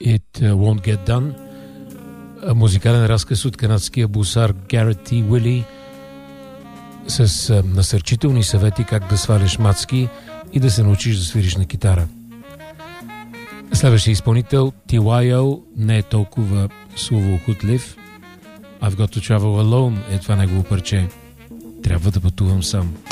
It Won't Get Done. Музикален разказ от канадския бусар Гарет Т. Уили с насърчителни съвети как да сваляш мацки и да се научиш да свириш на китара. Следващия изпълнител TYO не е толкова словоохотлив. I've Got to Travel Alone е това негово парче. Трябва да пътувам сам.